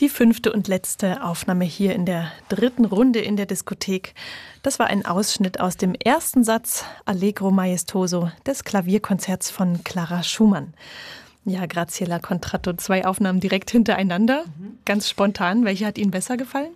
Die 5. und letzte Aufnahme hier in der 3. Runde in der Diskothek. Das war ein Ausschnitt aus dem ersten Satz Allegro Maestoso des Klavierkonzerts von Clara Schumann. Ja, Graziella Contratto, 2 Aufnahmen direkt hintereinander. Ganz spontan. Welche hat Ihnen besser gefallen?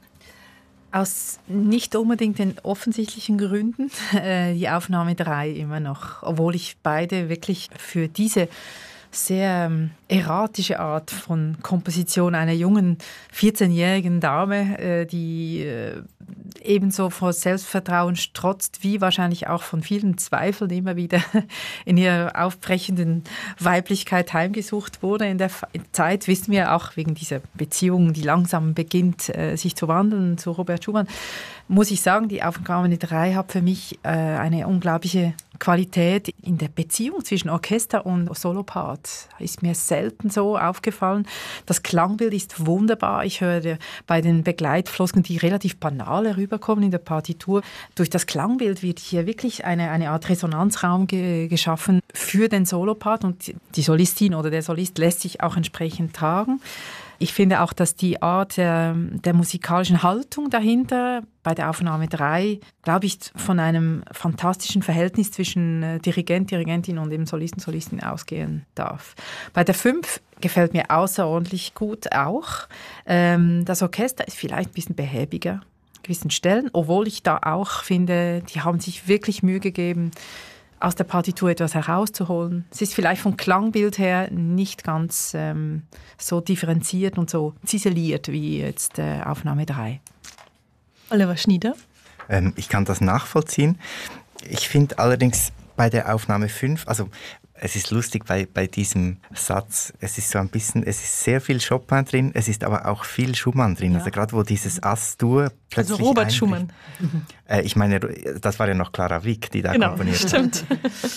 Aus nicht unbedingt den offensichtlichen Gründen. Die Aufnahme 3 immer noch. Obwohl ich beide wirklich für diese sehr erratische Art von Komposition einer jungen 14-jährigen Dame, die ebenso vor Selbstvertrauen strotzt, wie wahrscheinlich auch von vielen Zweifeln immer wieder in ihrer aufbrechenden Weiblichkeit heimgesucht wurde. In der Zeit wissen wir auch wegen dieser Beziehung, die langsam beginnt, sich zu wandeln zu Robert Schumann, muss ich sagen, die Aufnahme 3 hat für mich eine unglaubliche Qualität in der Beziehung zwischen Orchester und Solopart. Ist mir selten so aufgefallen. Das Klangbild ist wunderbar. Ich höre bei den Begleitfloskeln, die relativ banal herüberkommen in der Partitur, durch das Klangbild wird hier wirklich eine Art Resonanzraum geschaffen für den Solopart und die Solistin oder der Solist lässt sich auch entsprechend tragen. Ich finde auch, dass die Art der musikalischen Haltung dahinter bei der Aufnahme 3, glaube ich, von einem fantastischen Verhältnis zwischen Dirigent, Dirigentin und dem Solisten, Solistin ausgehen darf. Bei der 5 gefällt mir außerordentlich gut auch. Das Orchester ist vielleicht ein bisschen behäbiger an gewissen Stellen, obwohl ich da auch finde, die haben sich wirklich Mühe gegeben, aus der Partitur etwas herauszuholen. Es ist vielleicht vom Klangbild her nicht ganz so differenziert und so ziseliert wie jetzt Aufnahme 3. Oliver Schnieder? Ich kann das nachvollziehen. Ich finde allerdings bei der Aufnahme 5, also es ist lustig bei diesem Satz, es ist so ein bisschen, es ist sehr viel Chopin drin, es ist aber auch viel Schumann drin. Ja. Also gerade wo dieses As-Dur plötzlich also Robert Schumann. Ich meine, das war ja noch Clara Wieck, die da komponiert hat. Stimmt.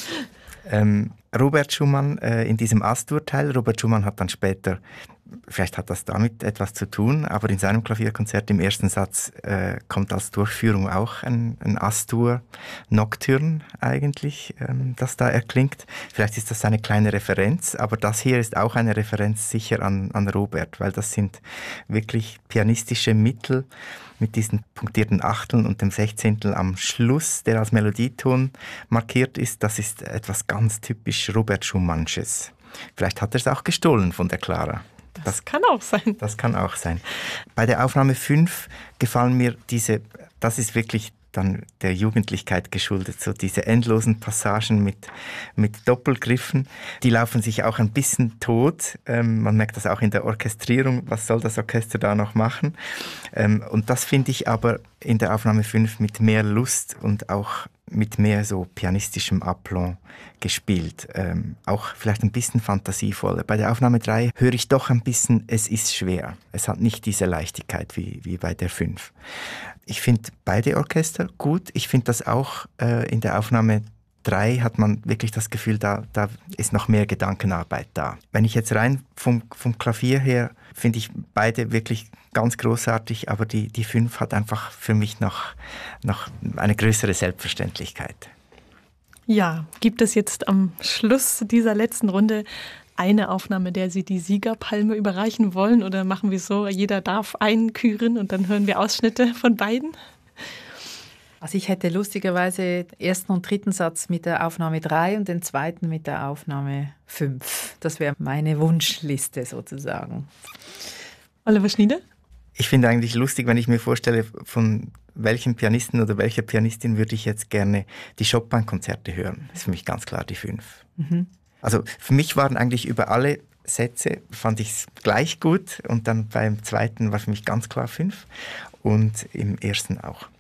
Robert Schumann in diesem As-Dur-Teil. Robert Schumann hat dann später, vielleicht hat das damit etwas zu tun, aber in seinem Klavierkonzert im ersten Satz kommt als Durchführung auch ein As-Dur-Nocturne eigentlich, das da erklingt. Vielleicht ist das eine kleine Referenz, aber das hier ist auch eine Referenz sicher an Robert, weil das sind wirklich pianistische Mittel mit diesen punktierten Achteln und dem Sechzehntel am Schluss, der als Melodieton markiert ist. Das ist etwas ganz typisch Robert Schumannsches. Vielleicht hat er es auch gestohlen von der Clara. Das kann auch sein. Das kann auch sein. Bei der Aufnahme 5 gefallen mir das ist wirklich dann der Jugendlichkeit geschuldet, so diese endlosen Passagen mit Doppelgriffen, die laufen sich auch ein bisschen tot. Man merkt das auch in der Orchestrierung, was soll das Orchester da noch machen? Und das finde ich aber in der Aufnahme 5 mit mehr Lust und auch mit mehr so pianistischem Aplomb gespielt. Auch vielleicht ein bisschen fantasievoller. Bei der Aufnahme 3 höre ich doch ein bisschen, es ist schwer. Es hat nicht diese Leichtigkeit wie bei der 5. Ich finde beide Orchester gut. Ich finde das auch in der Aufnahme 3 hat man wirklich das Gefühl, da ist noch mehr Gedankenarbeit da. Wenn ich jetzt rein vom Klavier her, finde ich beide wirklich ganz großartig, aber die 5 hat einfach für mich noch eine größere Selbstverständlichkeit. Ja, gibt es jetzt am Schluss dieser letzten Runde eine Aufnahme, der Sie die Siegerpalme überreichen wollen? Oder machen wir es so, jeder darf einen küren und dann hören wir Ausschnitte von beiden? Also ich hätte lustigerweise den ersten und dritten Satz mit der Aufnahme 3 und den zweiten mit der Aufnahme 5. Das wäre meine Wunschliste sozusagen. Oliver Schnieder? Ich finde eigentlich lustig, wenn ich mir vorstelle, von welchem Pianisten oder welcher Pianistin würde ich jetzt gerne die Chopin-Konzerte hören. Das ist für mich ganz klar die 5. Also für mich waren eigentlich über alle Sätze, fand ich es gleich gut und dann beim zweiten war für mich ganz klar 5 und im ersten auch.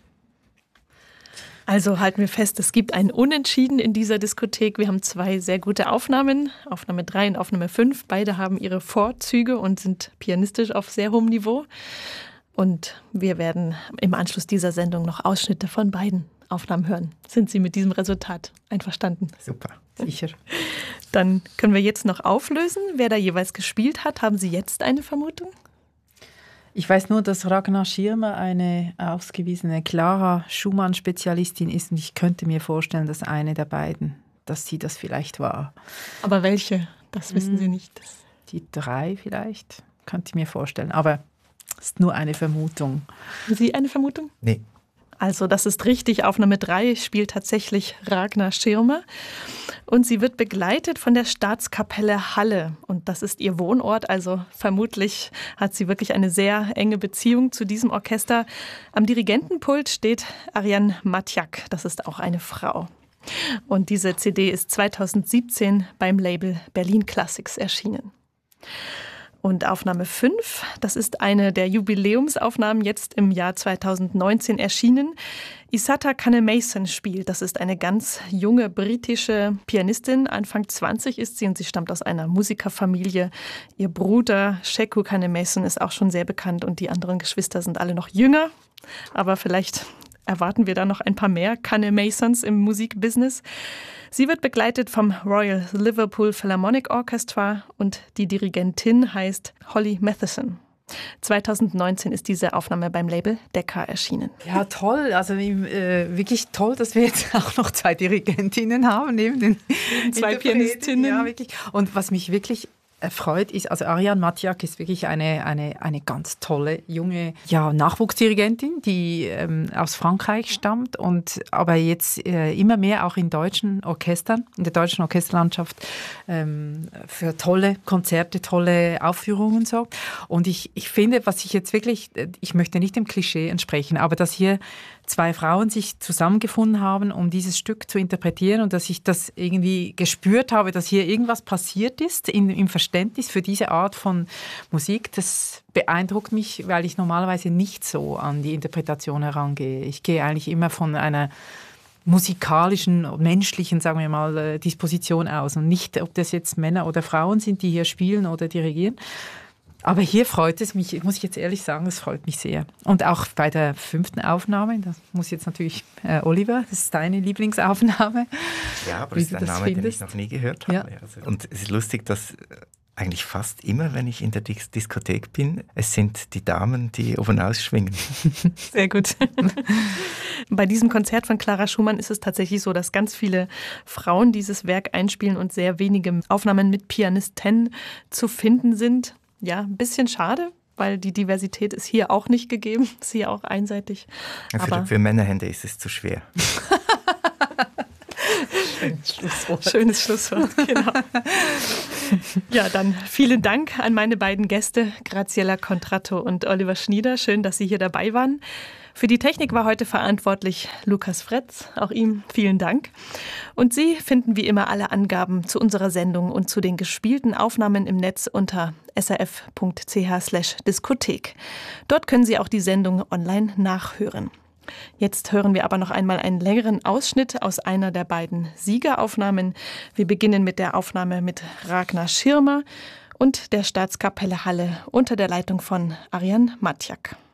Also halten wir fest, es gibt ein Unentschieden in dieser Diskothek. Wir haben 2 sehr gute Aufnahmen, Aufnahme 3 und Aufnahme 5. Beide haben ihre Vorzüge und sind pianistisch auf sehr hohem Niveau. Und wir werden im Anschluss dieser Sendung noch Ausschnitte von beiden Aufnahmen hören. Sind Sie mit diesem Resultat einverstanden? Super, sicher. Dann können wir jetzt noch auflösen, wer da jeweils gespielt hat. Haben Sie jetzt eine Vermutung? Ich weiß nur, dass Ragnar Schirmer eine ausgewiesene Clara Schumann-Spezialistin ist und ich könnte mir vorstellen, dass eine der beiden, dass sie das vielleicht war. Aber welche? Das wissen Sie nicht. Die 3 vielleicht, könnte ich mir vorstellen. Aber ist nur eine Vermutung. Haben Sie eine Vermutung? Nee. Also das ist richtig, Aufnahme 3 spielt tatsächlich Ragnar Schirmer und sie wird begleitet von der Staatskapelle Halle und das ist ihr Wohnort, also vermutlich hat sie wirklich eine sehr enge Beziehung zu diesem Orchester. Am Dirigentenpult steht Ariane Matjak, das ist auch eine Frau. Und diese CD ist 2017 beim Label Berlin Classics erschienen. Und Aufnahme 5, das ist eine der Jubiläumsaufnahmen, jetzt im Jahr 2019 erschienen. Isata Kanneh-Mason spielt. Das ist eine ganz junge britische Pianistin. Anfang 20 ist sie und sie stammt aus einer Musikerfamilie. Ihr Bruder Sheku Kanneh-Mason ist auch schon sehr bekannt und die anderen Geschwister sind alle noch jünger. Aber vielleicht erwarten wir da noch ein paar mehr Kanneh-Masons im Musikbusiness. Sie wird begleitet vom Royal Liverpool Philharmonic Orchestra und die Dirigentin heißt Holly Matheson. 2019 ist diese Aufnahme beim Label Decca erschienen. Ja, toll. Also wirklich toll, dass wir jetzt auch noch 2 Dirigentinnen haben, neben den 2 Pianistinnen. Ja, wirklich. Und was mich wirklich erfreut ist, also Ariane Matjak ist wirklich eine ganz tolle junge Nachwuchsdirigentin, die aus Frankreich stammt und aber jetzt immer mehr auch in deutschen Orchestern, in der deutschen Orchesterlandschaft für tolle Konzerte, tolle Aufführungen sorgt. Und ich finde, was ich jetzt wirklich, ich möchte nicht dem Klischee entsprechen, aber dass hier 2 Frauen sich zusammengefunden haben, um dieses Stück zu interpretieren und dass ich das irgendwie gespürt habe, dass hier irgendwas passiert ist im Verständnis für diese Art von Musik, das beeindruckt mich, weil ich normalerweise nicht so an die Interpretation herangehe. Ich gehe eigentlich immer von einer musikalischen, menschlichen, sagen wir mal, Disposition aus und nicht, ob das jetzt Männer oder Frauen sind, die hier spielen oder dirigieren. Aber hier freut es mich, muss ich jetzt ehrlich sagen, es freut mich sehr. Und auch bei der 5. Aufnahme, das muss jetzt natürlich Oliver, das ist deine Lieblingsaufnahme. Ja, aber das ist ein Name, den ich noch nie gehört habe. Ja. Also, und es ist lustig, dass eigentlich fast immer, wenn ich in der Diskothek bin, es sind die Damen, die oben ausschwingen. Sehr gut. Bei diesem Konzert von Clara Schumann ist es tatsächlich so, dass ganz viele Frauen dieses Werk einspielen und sehr wenige Aufnahmen mit Pianisten zu finden sind. Ja, ein bisschen schade, weil die Diversität ist hier auch nicht gegeben. Ist hier auch einseitig. Aber für Männerhände ist es zu schwer. Schönes Schlusswort, genau. Ja, dann vielen Dank an meine beiden Gäste, Graziella Contratto und Oliver Schnieder. Schön, dass Sie hier dabei waren. Für die Technik war heute verantwortlich Lukas Fretz. Auch ihm vielen Dank. Und Sie finden wie immer alle Angaben zu unserer Sendung und zu den gespielten Aufnahmen im Netz unter srf.ch/Diskothek. Dort können Sie auch die Sendung online nachhören. Jetzt hören wir aber noch einmal einen längeren Ausschnitt aus einer der beiden Siegeraufnahmen. Wir beginnen mit der Aufnahme mit Ragnar Schirmer und der Staatskapelle Halle unter der Leitung von Ariane Matjak.